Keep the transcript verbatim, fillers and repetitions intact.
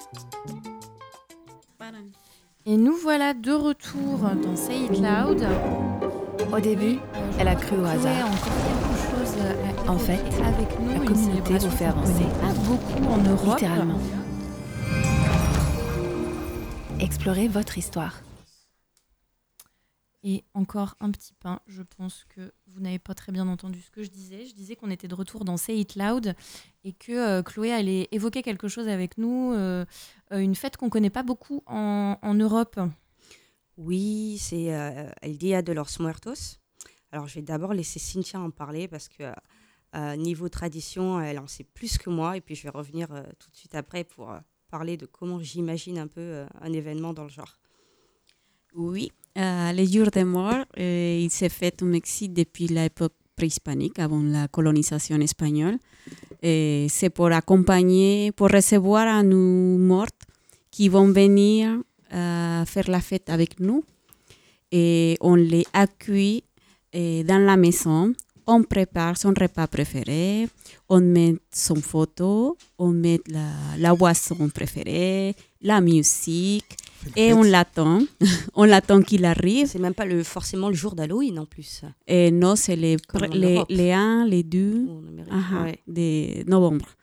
Et nous voilà de retour dans Say It Loud. Au début, euh, elle a cru au hasard. Encore quelque chose à en fait, avec nous, la communauté vous fait avancer. Pas beaucoup en Europe. Littéralement. Explorez votre histoire. Et encore un petit pain, je pense que vous n'avez pas très bien entendu ce que je disais. Je disais qu'on était de retour dans Say It Loud et que euh, Chloé allait évoquer quelque chose avec nous, euh, une fête qu'on ne connaît pas beaucoup en, en Europe. Oui, c'est euh, El Día de los Muertos. Alors, je vais d'abord laisser Cynthia en parler parce que euh, niveau tradition, elle en sait plus que moi. Et puis, je vais revenir euh, tout de suite après pour euh, parler de comment j'imagine un peu euh, un événement dans le genre. Oui. Euh, le jour des morts, euh, il s'est fait au Mexique depuis l'époque préhispanique, avant la colonisation espagnole. Et c'est pour accompagner, pour recevoir à nos morts qui vont venir euh, faire la fête avec nous. Et on les accueille euh, dans la maison. On prépare son repas préféré, on met son photo, on met la, la boisson préférée, la musique. Et on l'attend, on l'attend qu'il arrive. C'est même pas le, forcément le jour d'Halloween en plus. Et non, c'est les, pr- les, les un, les deux en Amérique, aha, ouais. de novembre.